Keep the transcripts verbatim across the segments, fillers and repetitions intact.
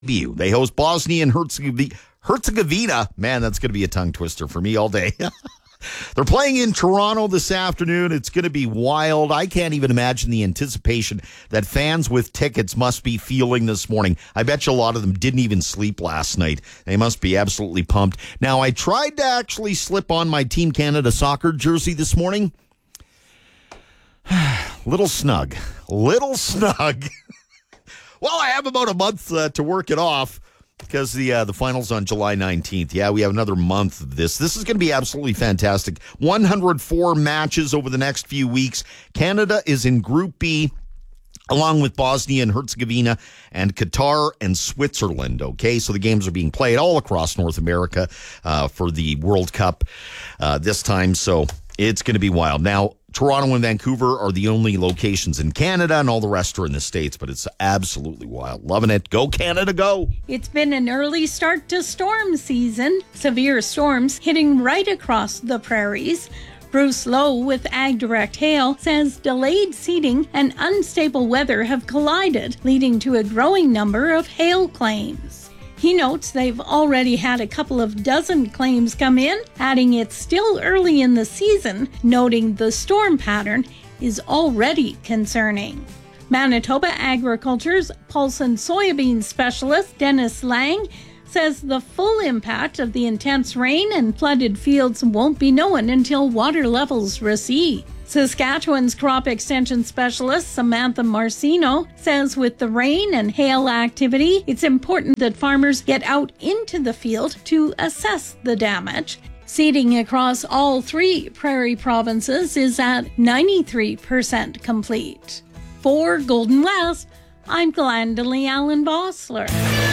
They host Bosnia and Herzegovina. Herzegovina. Man, that's going to be a tongue twister for me all day. They're playing in Toronto this afternoon. It's going to be wild. I can't even imagine the anticipation that fans with tickets must be feeling this morning. I bet you a lot of them didn't even sleep last night. They must be absolutely pumped. Now, I tried to actually slip on my Team Canada soccer jersey this morning. Little snug. Little snug. Well, I have about a month uh, to work it off because the uh, the final's on July nineteenth. Yeah, we have another month of this. This is going to be absolutely fantastic. one hundred four matches over the next few weeks. Canada is in Group B, along with Bosnia and Herzegovina and Qatar and Switzerland. Okay, so the games are being played all across North America uh, for the World Cup uh, this time. So it's going to be wild. Now, Toronto and Vancouver are the only locations in Canada, and all the rest are in the States, but it's absolutely wild. Loving it. Go, Canada, go. It's been an early start to storm season. Severe storms hitting right across the prairies. Bruce Lowe with Ag Direct Hail says delayed seeding and unstable weather have collided, leading to a growing number of hail claims. He notes they've already had a couple of dozen claims come in, adding it's still early in the season, noting the storm pattern is already concerning. Manitoba Agriculture's Paulson soybean specialist Dennis Lang says the full impact of the intense rain and flooded fields won't be known until water levels recede. Saskatchewan's crop extension specialist Samantha Marcino says with the rain and hail activity, it's important that farmers get out into the field to assess the damage. Seeding across all three prairie provinces is at ninety-three percent complete. For Golden West, I'm Glendalee Allen Bossler.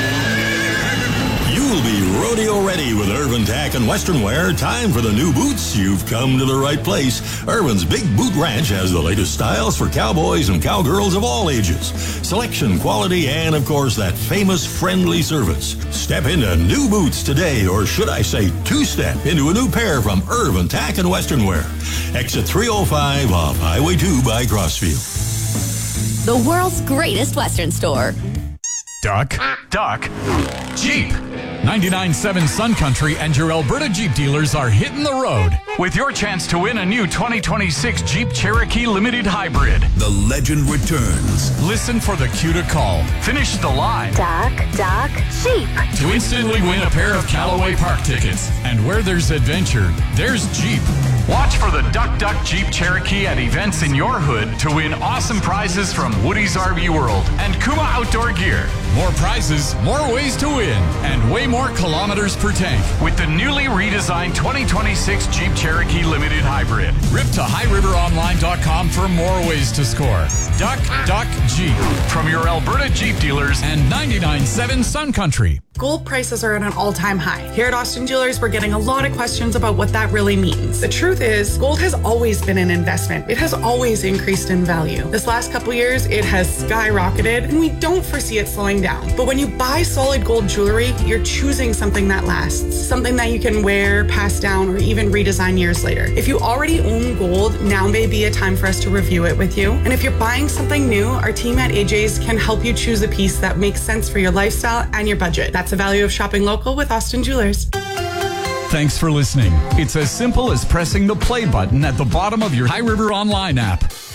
You'll be rodeo ready with Irvin Tack and Western Wear. Time for the new boots. You've come to the right place. Irvin's Big Boot Ranch has the latest styles for cowboys and cowgirls of all ages. Selection, quality, and of course that famous friendly service. Step into new boots today, or should I say two-step into a new pair from Irvin Tack and Western Wear. Exit three oh five off Highway two by Crossfield. The world's greatest Western store. Duck, duck, Jeep. ninety-nine point seven Sun Country and your Alberta Jeep dealers are hitting the road with your chance to win a new twenty twenty-six Jeep Cherokee Limited Hybrid. The legend returns. Listen for the cue to call. Finish the line. Duck, duck, Jeep. To instantly win a pair of Callaway Park tickets. And where there's adventure, there's Jeep. Watch for the Duck Duck Jeep Cherokee at events in your hood to win awesome prizes from Woody's R V World and Kuma Outdoor Gear. More prizes, more ways to win, and way more kilometers per tank with the newly redesigned twenty twenty-six Jeep Cherokee Limited Hybrid. Rip to high river online dot com for more ways to score. Duck, Duck, Jeep. From your Alberta Jeep dealers and ninety-nine point seven Sun Country. Gold prices are at an all-time high. Here at Austin Jewelers, we're getting a lot of questions about what that really means. The truth is, gold has always been an investment. It has always increased in value. This last couple years, it has skyrocketed, and we don't foresee it slowing down. But when you buy solid gold jewelry, you're choosing something that lasts, something that you can wear, pass down, or even redesign years later. If you already own gold, now may be a time for us to review it with you. And if you're buying something new, our team at A J's can help you choose a piece that makes sense for your lifestyle and your budget. That's the value of shopping local with Austin Jewelers. Thanks for listening. It's as simple as pressing the play button at the bottom of your High River Online app.